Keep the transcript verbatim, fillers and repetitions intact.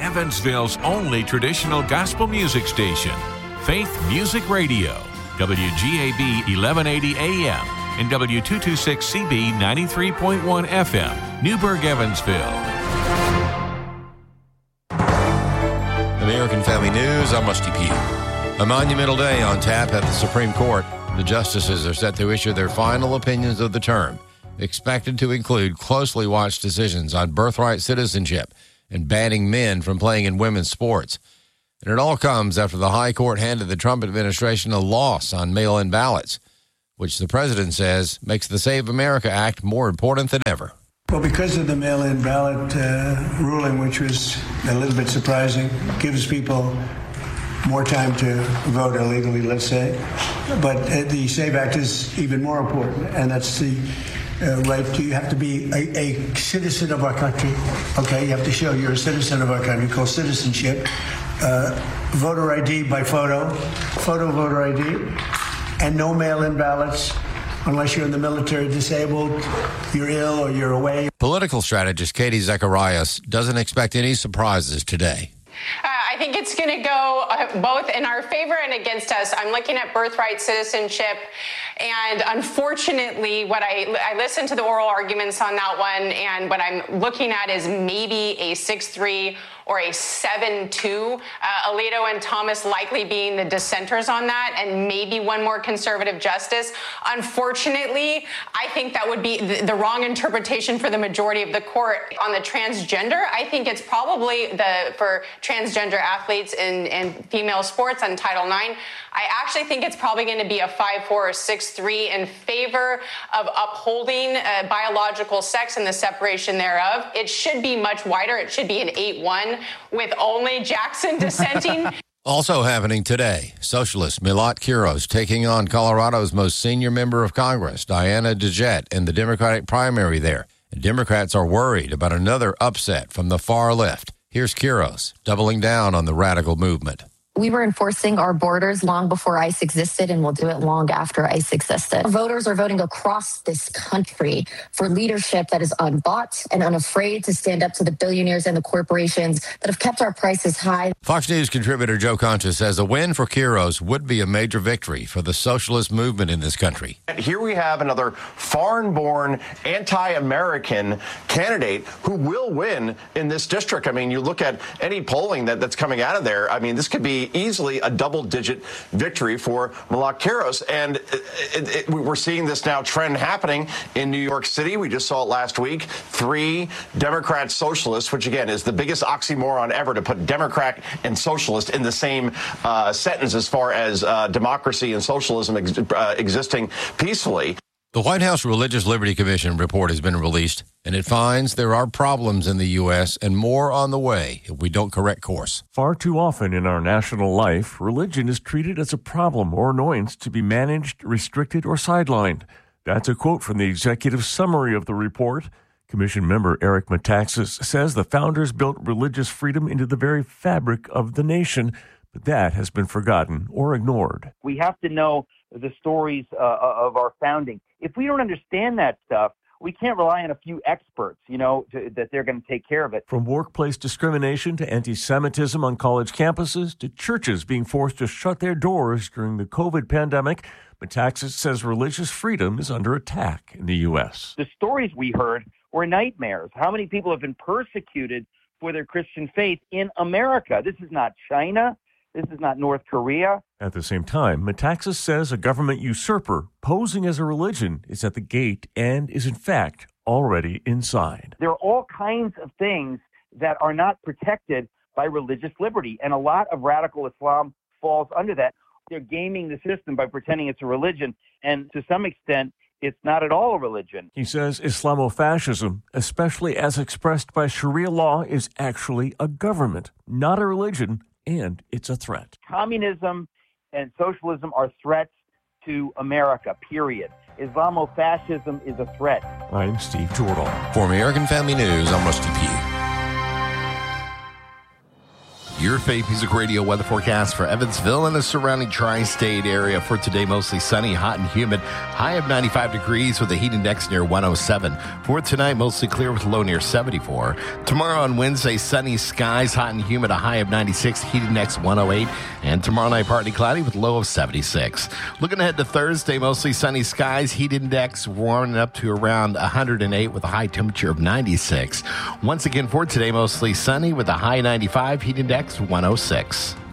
Evansville's only traditional gospel music station, Faith Music Radio, W G A B eleven eighty A M and W two twenty-six C B ninety-three point one F M, Newburgh, Evansville. American Family News, I'm Rusty Pugh. A monumental day on tap at the Supreme Court. The justices are set to issue their final opinions of the term, expected to include closely watched decisions on birthright citizenship and banning men from playing in women's sports. And it all comes after the High Court handed the Trump administration a loss on mail-in ballots, which the president says makes the Save America Act more important than ever. Well, because of the mail-in ballot uh, ruling, which was a little bit surprising, gives people more time to vote illegally, let's say. But uh, the SAVE Act is even more important, and that's the uh, right to, you have to be a, a citizen of our country, okay? You have to show you're a citizen of our country, called citizenship. Uh, voter I D by photo, photo voter I D, and no mail-in ballots unless you're in the military, disabled, you're ill, or you're away. Political strategist Katie Zacharias doesn't expect any surprises today. Uh, I think it's going to go uh, both in our favor and against us. I'm looking at birthright citizenship, and unfortunately, what I I listened to the oral arguments on that one, and what I'm looking at is maybe a six three or a seven two. Uh, Alito and Thomas likely being the dissenters on that, and maybe one more conservative justice. Unfortunately, I think that would be the, the wrong interpretation for the majority of the court. On the transgender, I think it's probably the for transgender athletes in, in female sports on Title nine. I actually think it's probably going to be a five four or six three in favor of upholding uh, biological sex and the separation thereof. It should be much wider. It should be an eight one with only Jackson dissenting. Also happening today, socialist Milot Quiros taking on Colorado's most senior member of Congress, Diana DeJette, in the Democratic primary there. And Democrats are worried about another upset from the far left. Here's Quiros doubling down on the radical movement. We were enforcing our borders long before ICE existed, and we'll do it long after ICE existed. Voters are voting across this country for leadership that is unbought and unafraid to stand up to the billionaires and the corporations that have kept our prices high. Fox News contributor Joe Concha says a win for Quiros would be a major victory for the socialist movement in this country. Here we have another foreign-born, anti-American candidate who will win in this district. I mean, you look at any polling that, that's coming out of there. I mean, this could be easily a double-digit victory for Milot Quiros. And it, it, it, we're seeing this now trend happening in New York City. We just saw it last week. Three Democrat socialists, which, again, is the biggest oxymoron ever to put Democrat and socialist in the same uh, sentence as far as uh, democracy and socialism ex- uh, existing peacefully. The White House Religious Liberty Commission report has been released, and it finds there are problems in the U S and more on the way if we don't correct course. Far too often in our national life, religion is treated as a problem or annoyance to be managed, restricted, or sidelined. That's a quote from the executive summary of the report. Commission member Eric Metaxas says the founders built religious freedom into the very fabric of the nation, but that has been forgotten or ignored. We have to know the stories uh, of our founding. If we don't understand that stuff, we can't rely on a few experts, you know, to, that they're going to take care of it. From workplace discrimination to anti-Semitism on college campuses to churches being forced to shut their doors during the COVID pandemic, Metaxas says religious freedom is under attack in the U S. The stories we heard were nightmares. How many people have been persecuted for their Christian faith in America? This is not China. This is not North Korea. At the same time, Metaxas says a government usurper posing as a religion is at the gate and is in fact already inside. There are all kinds of things that are not protected by religious liberty, and a lot of radical Islam falls under that. They're gaming the system by pretending it's a religion, and to some extent, it's not at all a religion. He says Islamofascism, especially as expressed by Sharia law, is actually a government, not a religion, and it's a threat. Communism and socialism are threats to America, period. Islamofascism is a threat. I'm Steve Jordahl. For American Family News, I'm Rusty Pugh. Your Faith Music Radio weather forecast for Evansville and the surrounding tri-state area. For today, mostly sunny, hot and humid. High of ninety-five degrees with a heat index near one oh seven. For tonight, mostly clear with a low near seventy-four. Tomorrow on Wednesday, sunny skies, hot and humid, a high of ninety-six, heat index one oh eight. And tomorrow night, partly cloudy with a low of seventy-six. Looking ahead to Thursday, mostly sunny skies, heat index warming up to around one hundred eight with a high temperature of ninety-six. Once again for today, mostly sunny with a high ninety-five, heat index one oh six.